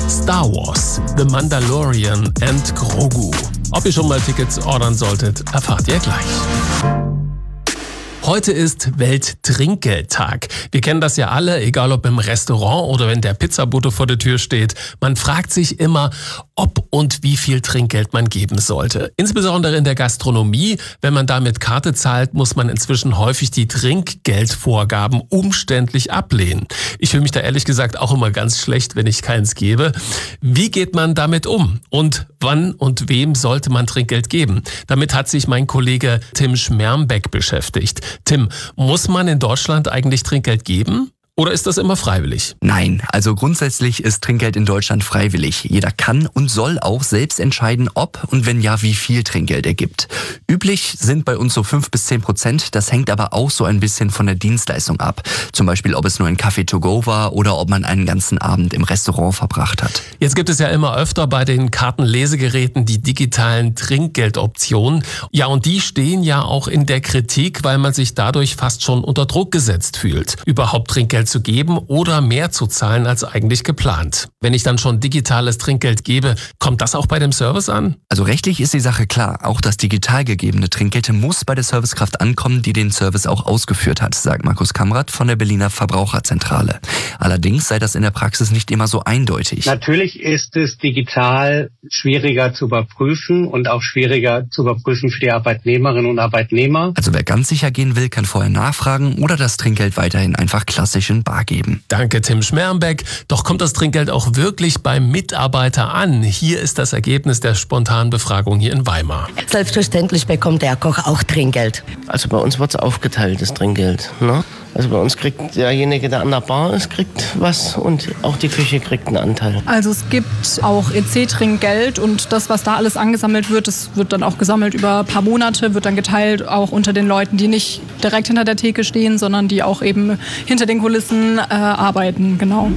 Star Wars, The Mandalorian and Grogu. Ob ihr schon mal Tickets ordern solltet, erfahrt ihr gleich. Heute ist Welttrinkgeldtag. Wir kennen das ja alle, egal ob im Restaurant oder wenn der Pizzabote vor der Tür steht. Man fragt sich immer, ob und wie viel Trinkgeld man geben sollte. Insbesondere in der Gastronomie. Wenn man da mit Karte zahlt, muss man inzwischen häufig die Trinkgeldvorgaben umständlich ablehnen. Ich fühle mich da ehrlich gesagt auch immer ganz schlecht, wenn ich keins gebe. Wie geht man damit um? Und wann und wem sollte man Trinkgeld geben? Damit hat sich mein Kollege Tim Schmermbeck beschäftigt. Tim, muss man in Deutschland eigentlich Trinkgeld geben? Oder ist das immer freiwillig? Nein, also grundsätzlich ist Trinkgeld in Deutschland freiwillig. Jeder kann und soll auch selbst entscheiden, ob und wenn ja, wie viel Trinkgeld er gibt. Üblich sind bei uns so 5-10%. Das hängt aber auch so ein bisschen von der Dienstleistung ab. Zum Beispiel, ob es nur ein Kaffee to go war oder ob man einen ganzen Abend im Restaurant verbracht hat. Jetzt gibt es ja immer öfter bei den Kartenlesegeräten die digitalen Trinkgeldoptionen. Ja, und die stehen ja auch in der Kritik, weil man sich dadurch fast schon unter Druck gesetzt fühlt, überhaupt Trinkgeld zu geben oder mehr zu zahlen als eigentlich geplant. Wenn ich dann schon digitales Trinkgeld gebe, kommt das auch bei dem Service an? Also rechtlich ist die Sache klar. Auch das digital gegebene Trinkgeld muss bei der Servicekraft ankommen, die den Service auch ausgeführt hat, sagt Markus Kamrat von der Berliner Verbraucherzentrale. Allerdings sei das in der Praxis nicht immer so eindeutig. Natürlich ist es digital schwieriger zu überprüfen und auch schwieriger zu überprüfen für die Arbeitnehmerinnen und Arbeitnehmer. Also wer ganz sicher gehen will, kann vorher nachfragen oder das Trinkgeld weiterhin einfach klassisch in bar geben. Danke, Tim Schmermbeck. Doch kommt das Trinkgeld auch wirklich beim Mitarbeiter an? Hier ist das Ergebnis der spontanen Befragung hier in Weimar. Selbstverständlich bekommt der Koch auch Trinkgeld. Also bei uns wird es aufgeteilt, das Trinkgeld. Ne? Also bei uns kriegt derjenige, der an der Bar ist, kriegt was und auch die Küche kriegt einen Anteil. Also es gibt auch EC-Trinkgeld und das, was da alles angesammelt wird, das wird dann auch gesammelt über ein paar Monate, wird dann geteilt auch unter den Leuten, die nicht direkt hinter der Theke stehen, sondern die auch eben hinter den Kulissen arbeiten, genau.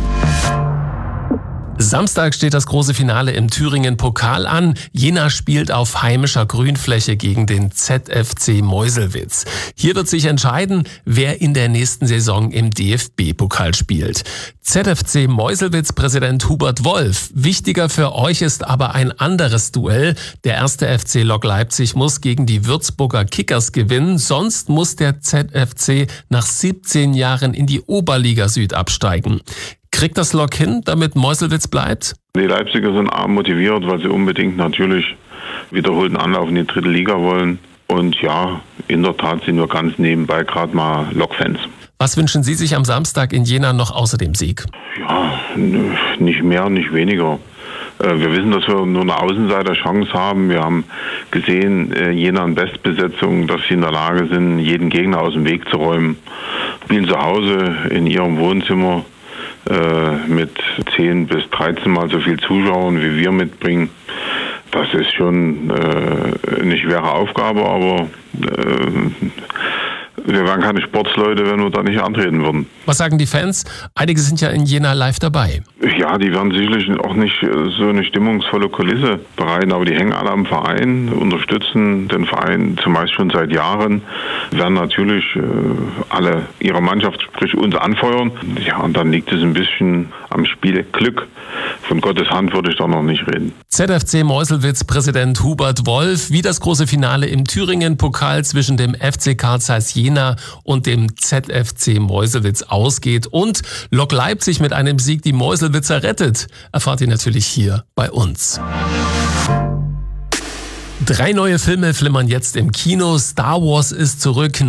Samstag steht das große Finale im Thüringen-Pokal an. Jena spielt auf heimischer Grünfläche gegen den ZFC Meuselwitz. Hier wird sich entscheiden, wer in der nächsten Saison im DFB-Pokal spielt. ZFC Meuselwitz-Präsident Hubert Wolf. Wichtiger für euch ist aber ein anderes Duell. Der erste FC Lok Leipzig muss gegen die Würzburger Kickers gewinnen. Sonst muss der ZFC nach 17 Jahren in die Oberliga Süd absteigen. Kriegt das Lok hin, damit Meuselwitz bleibt? Die Leipziger sind arg motiviert, weil sie unbedingt natürlich wiederholten Anlauf in die dritte Liga wollen. Und ja, in der Tat sind wir ganz nebenbei gerade mal Lok-Fans. Was wünschen Sie sich am Samstag in Jena noch außer dem Sieg? Ja, nicht mehr, nicht weniger. Wir wissen, dass wir nur eine Außenseiterchance haben. Wir haben gesehen, Jena in Bestbesetzung, dass sie in der Lage sind, jeden Gegner aus dem Weg zu räumen. Spielen zu Hause in ihrem Wohnzimmer mit 10 bis 13 Mal so viel Zuschauern, wie wir mitbringen. Das ist schon eine schwere Aufgabe, aber wir wären keine Sportsleute, wenn wir da nicht antreten würden. Was sagen die Fans? Einige sind ja in Jena live dabei. Ja, die werden sicherlich auch nicht so eine stimmungsvolle Kulisse bereiten, aber die hängen alle am Verein, unterstützen den Verein zumeist schon seit Jahren, werden natürlich alle ihre Mannschaft, sprich uns, anfeuern. Ja, und dann liegt es ein bisschen am Spiel Glück. Von Gottes Hand würde ich da noch nicht reden. ZFC Meuselwitz-Präsident Hubert Wolf, wie das große Finale im Thüringen-Pokal zwischen dem FC Carl Zeiss Jena und dem ZFC Meuselwitz ausgeht und Lok Leipzig mit einem Sieg die Meuselwitzer rettet, erfahrt ihr natürlich hier bei uns. 3 neue Filme flimmern jetzt im Kino. Star Wars ist zurück.